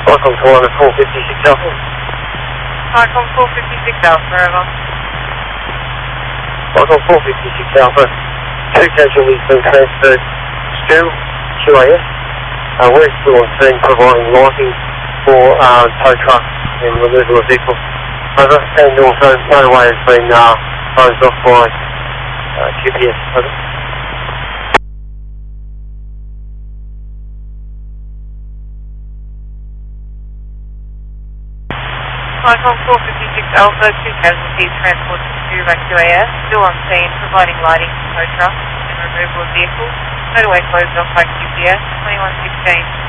Welcome to 456 Alpha. Welcome 456 Alpha, over. Welcome 456 Alpha. 2 casualties being transferred to QAS. We're still on scene providing lighting for tow truck and removal of vehicles. Over. And also motorway has been closed off by QPS. Over. Welcome 456 Alpha, 2 casualties transported to QAS, still on scene providing lighting for tow truck and removal of vehicles. Motorway closed off by QPS, 2116.